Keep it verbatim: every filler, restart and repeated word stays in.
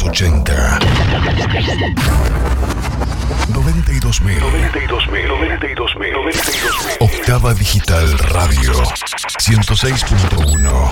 ochenta. noventa y dos mil. noventa y dos mil. noventa y dos mil. noventa y dos mil. Octava Digital Radio. ciento seis punto uno.